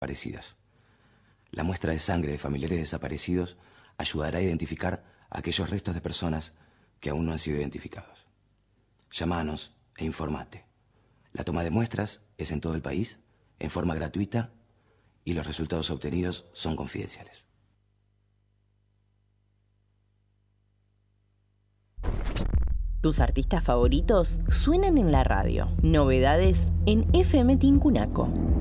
desaparecidas. La muestra de sangre de familiares desaparecidos ayudará a identificar aquellos restos de personas que aún no han sido identificados. Llámanos e informate. La toma de muestras es en todo el país, en forma gratuita, y los resultados obtenidos son confidenciales. Tus artistas favoritos suenan en la radio. Novedades en FM Tincunaco.